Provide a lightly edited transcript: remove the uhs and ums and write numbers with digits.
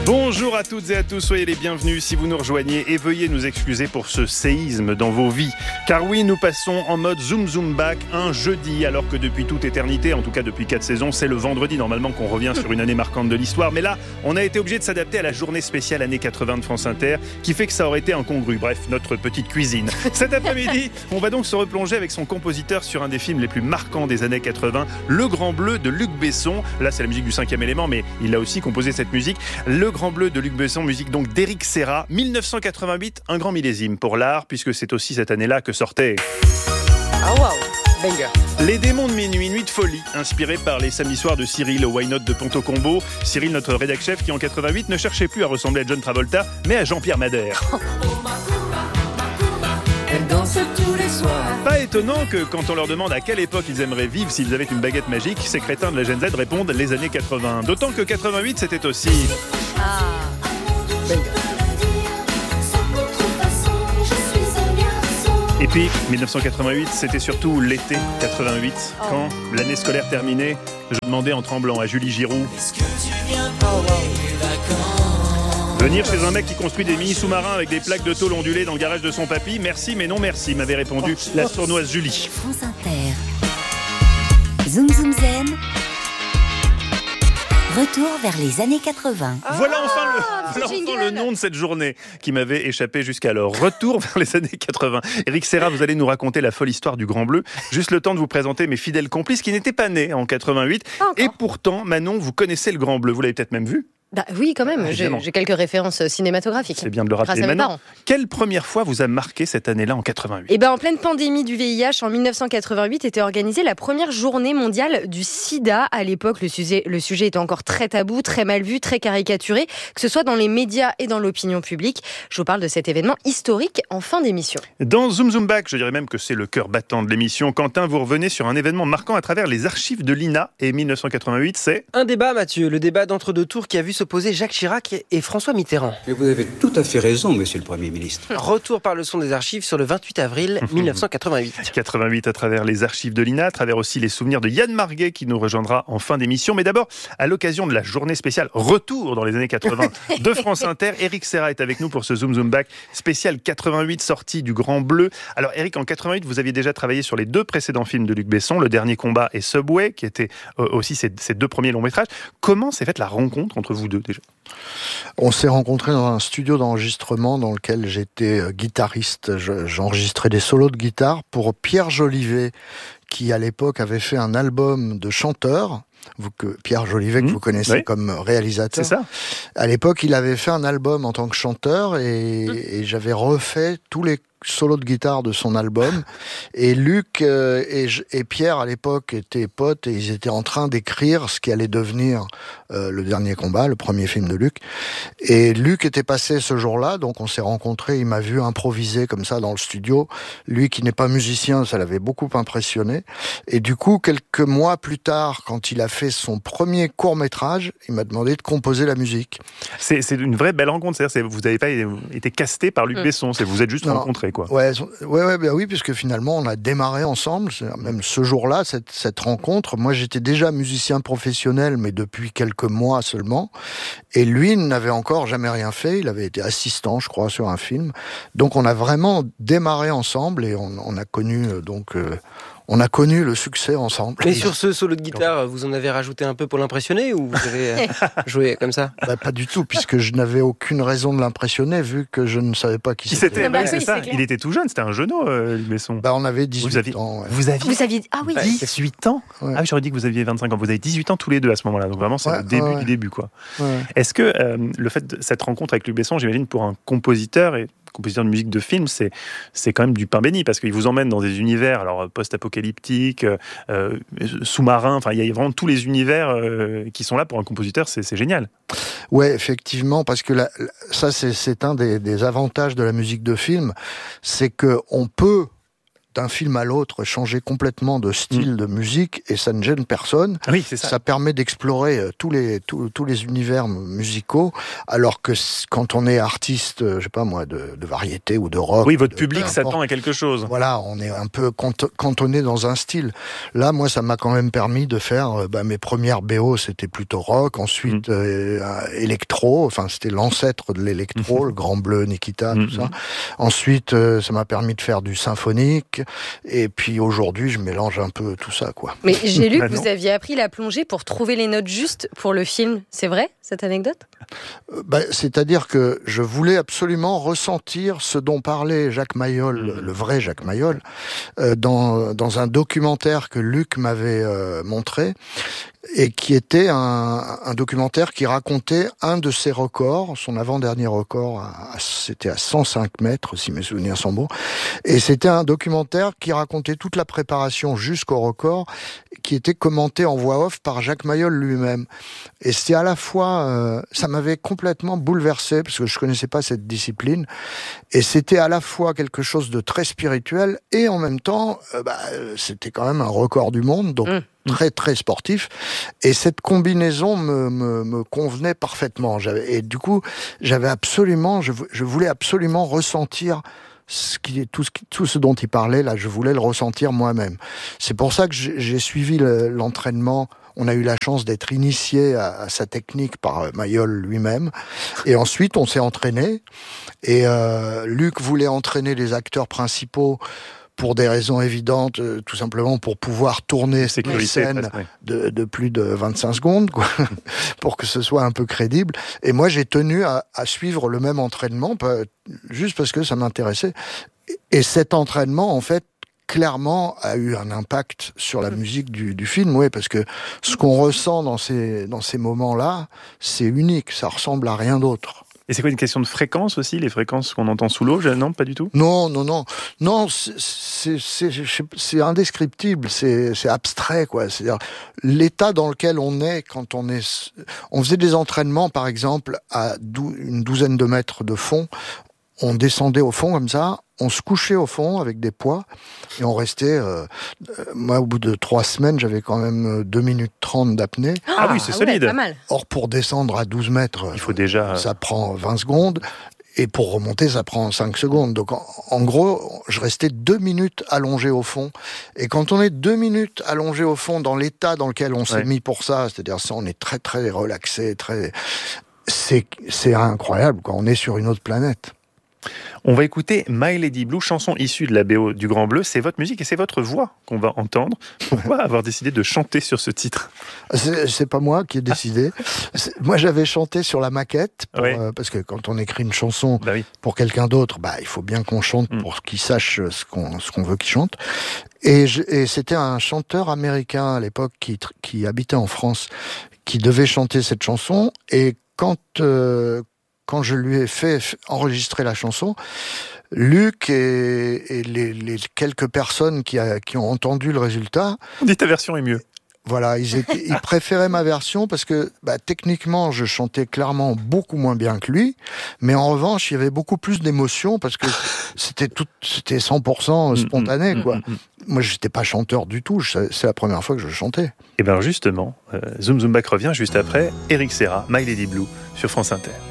Bonjour à toutes et à tous, soyez les bienvenus si vous nous rejoignez et veuillez nous excuser pour ce séisme dans vos vies. Car oui, nous passons en mode zoom zoom back un jeudi, alors que depuis toute éternité, en tout cas depuis 4 saisons, c'est le vendredi normalement qu'on revient sur une année marquante de l'histoire. Mais là, on a été obligé de s'adapter à la journée spéciale années 80 de France Inter, qui fait que ça aurait été incongru. Bref, notre petite cuisine. Cet après-midi, on va donc se replonger avec son compositeur sur un des films les plus marquants des années 80, Le Grand Bleu de Luc Besson. Là, c'est la musique du 5e élément, mais il a aussi composé cette musique. Le Grand Bleu de Luc Besson, musique donc d'Éric Serra. 1988, un grand millésime pour l'art, puisque c'est aussi cette année-là que sortait... Ah waouh, banger. Les démons de minuit, nuit de folie, inspiré par les samedis soirs de Cyril au Why Not de Ponto Combo. Cyril, notre rédac chef, qui en 88 ne cherchait plus à ressembler à John Travolta, mais à Jean-Pierre Madère. Elle danse tous les soirs. Pas étonnant que quand on leur demande à quelle époque ils aimeraient vivre s'ils avaient une baguette magique, ces crétins de la Gen Z répondent les années 80. D'autant que 88, c'était aussi... Et puis, 1988, c'était surtout l'été 88, quand l'année scolaire terminée, je demandais en tremblant à Julie Giroux venir chez un mec qui construit des mini-sous-marins avec des plaques de tôle ondulées dans le garage de son papy. Merci, mais non merci, m'avait répondu la sournoise Julie. France Inter. Zoom Zoom Zen. Retour vers les années 80. Voilà enfin le nom de cette journée qui m'avait échappé jusqu'alors. Retour vers les années 80. Éric Serra, vous allez nous raconter la folle histoire du Grand Bleu. Juste le temps de vous présenter mes fidèles complices qui n'étaient pas nés en 88. Et pourtant, Manon, vous connaissez le Grand Bleu. Vous l'avez peut-être même vu ? Bah oui, quand même, j'ai quelques références cinématographiques. C'est bien de le rappeler. Maintenant, quelle première fois vous a marqué cette année-là en 88 ? Eh ben, en pleine pandémie du VIH, en 1988, était organisée la première journée mondiale du sida. À l'époque, le sujet était encore très tabou, très mal vu, très caricaturé, que ce soit dans les médias et dans l'opinion publique. Je vous parle de cet événement historique en fin d'émission. Dans Zoom Zoom Back, je dirais même que c'est le cœur battant de l'émission. Quentin, vous revenez sur un événement marquant à travers les archives de l'INA. Et 1988, c'est... Un débat, Mathieu, le débat d'entre-deux tours qui a vu s'opposer Jacques Chirac et François Mitterrand. Et vous avez tout à fait raison, monsieur le Premier ministre. Retour par le son des archives sur le 28 avril 1988. 88 à travers les archives de l'INA, à travers aussi les souvenirs de Yann Marguet qui nous rejoindra en fin d'émission. Mais d'abord, à l'occasion de la journée spéciale Retour dans les années 80 de France Inter, Éric Serra est avec nous pour ce Zoom Zoom Back spécial 88, sortie du Grand Bleu. Alors Éric, en 88, vous aviez déjà travaillé sur les 2 précédents films de Luc Besson, Le Dernier Combat et Subway, qui étaient aussi ses 2 premiers longs métrages. Comment s'est faite la rencontre entre vous deux déjà ? On s'est rencontrés dans un studio d'enregistrement dans lequel j'étais guitariste. J'enregistrais des solos de guitare pour Pierre Jolivet, qui à l'époque avait fait un album de chanteur. Pierre Jolivet, que vous connaissez comme réalisateur. C'est ça. À l'époque, il avait fait un album en tant que chanteur et j'avais refait tous les solos de guitare de son album. Et Luc et Pierre, à l'époque, étaient potes et ils étaient en train d'écrire ce qui allait devenir Le Dernier Combat, le premier film de Luc. Et Luc était passé ce jour-là, donc on s'est rencontrés. Il m'a vu improviser comme ça dans le studio. Lui, qui n'est pas musicien, ça l'avait beaucoup impressionné. Et du coup, quelques mois plus tard, quand il a fait son premier court-métrage, il m'a demandé de composer la musique. C'est une vraie belle rencontre. C'est-à-dire, vous n'avez pas été casté par Luc Besson. Vous êtes juste rencontrés. Quoi. Ouais, oui, puisque finalement on a démarré ensemble. Même ce jour-là, cette rencontre. Moi, j'étais déjà musicien professionnel, mais depuis quelques mois seulement. Et lui n'avait encore jamais rien fait. Il avait été assistant, je crois, sur un film. Donc, on a vraiment démarré ensemble et on a connu on a connu le succès ensemble. Mais sur ce solo de guitare, vous en avez rajouté un peu pour l'impressionner ou vous avez joué comme ça ? Pas du tout, puisque je n'avais aucune raison de l'impressionner, vu que je ne savais pas qui c'était. C'est ça. Il était tout jeune, c'était un jeuneau, Luc Besson. On avait 18 ans. Ouais. Vous aviez Ah oui, 18 ans ? Ouais. Ah oui, j'aurais dit que vous aviez 25 ans. Vous avez 18 ans tous les deux à ce moment-là. Donc vraiment, c'est le début du début, quoi. Ouais. Est-ce que le fait de cette rencontre avec Luc Besson, j'imagine, pour un compositeur de musique de film, c'est quand même du pain béni, parce qu'il vous emmène dans des univers post-apocalyptiques, sous-marins, enfin il y a vraiment tous les univers qui sont là pour un compositeur, c'est génial. Ouais, effectivement, parce que ça c'est un des avantages de la musique de film, c'est que on peut d'un film à l'autre, changer complètement de style de musique, et ça ne gêne personne. Oui, c'est ça. Ça permet d'explorer tous les univers musicaux, alors que quand on est artiste, je sais pas moi, de variété ou de rock... Oui, votre public s'attend à quelque chose. Voilà, on est un peu cantonné dans un style. Là, moi, ça m'a quand même permis de faire... mes premières BO, c'était plutôt rock, ensuite électro, enfin, c'était l'ancêtre de l'électro, le Grand Bleu, Nikita, tout ça. Ensuite, ça m'a permis de faire du symphonique, et puis aujourd'hui, je mélange un peu tout ça, quoi. Mais j'ai lu que vous aviez appris la plongée pour trouver les notes justes pour le film. C'est vrai, cette anecdote ? C'est-à-dire que je voulais absolument ressentir ce dont parlait Jacques Mayol, le vrai Jacques Mayol, dans un documentaire que Luc m'avait montré, et qui était un documentaire qui racontait un de ses records, son avant-dernier record, c'était à 105 mètres, si mes souvenirs sont bons, et c'était un documentaire qui racontait toute la préparation jusqu'au record, qui était commenté en voix off par Jacques Mayol lui-même. Et c'est à la fois, ça m'avait complètement bouleversé, parce que je connaissais pas cette discipline, et c'était à la fois quelque chose de très spirituel, et en même temps, c'était quand même un record du monde, donc très très sportif, et cette combinaison me convenait parfaitement. Et du coup, je voulais absolument ressentir tout ce dont il parlait là. Je voulais le ressentir moi-même. C'est pour ça que j'ai suivi l'entraînement. On a eu la chance d'être initié à sa technique par Mayol lui-même, et ensuite on s'est entraîné. Et Luc voulait entraîner les acteurs principaux pour des raisons évidentes, tout simplement pour pouvoir tourner des scènes de plus de 25 secondes, quoi, pour que ce soit un peu crédible. Et moi, j'ai tenu à suivre le même entraînement, juste parce que ça m'intéressait. Et cet entraînement, en fait, clairement, a eu un impact sur la musique du film, oui, parce que ce qu'on ressent dans ces moments-là, c'est unique, ça ressemble à rien d'autre. Et c'est quoi, une question de fréquence aussi, les fréquences qu'on entend sous l'eau? Non, pas du tout. Non, c'est indescriptible, c'est abstrait, quoi. C'est-à-dire l'état dans lequel on est quand on faisait des entraînements, par exemple, à une douzaine de mètres de fond. On descendait au fond comme ça, on se couchait au fond avec des poids, et on restait... moi, au bout de 3 semaines, j'avais quand même 2 minutes 30 d'apnée. Ah oui, c'est solide. Pas mal. Or, pour descendre à 12 mètres, il faut déjà... ça prend 20 secondes, et pour remonter, ça prend 5 secondes. Donc, en gros, je restais 2 minutes allongé au fond. Et quand on est 2 minutes allongé au fond, dans l'état dans lequel on s'est mis pour ça, c'est-à-dire ça, on est très, très relaxé, c'est incroyable, quoi. On est sur une autre planète. On va écouter My Lady Blue, chanson issue de la BO du Grand Bleu. C'est votre musique et c'est votre voix qu'on va entendre. Pourquoi avoir décidé de chanter sur ce titre? C'est pas moi qui ai décidé. Moi, j'avais chanté sur la maquette, parce que quand on écrit une chanson pour quelqu'un d'autre, il faut bien qu'on chante pour qu'il sache ce qu'on veut qu'il chante. Et c'était un chanteur américain à l'époque qui habitait en France, qui devait chanter cette chanson. Et quand je lui ai fait enregistrer la chanson, Luc et les quelques personnes qui ont entendu le résultat... On dit ta version est mieux. Voilà, ils préféraient ma version parce que techniquement, je chantais clairement beaucoup moins bien que lui, mais en revanche, il y avait beaucoup plus d'émotion parce que c'était 100% spontané, quoi. Moi, j'étais pas chanteur du tout, c'est la première fois que je chantais. Et bien justement, Zoom Zoom Back revient juste après Eric Serra, My Lady Blue, sur France Inter.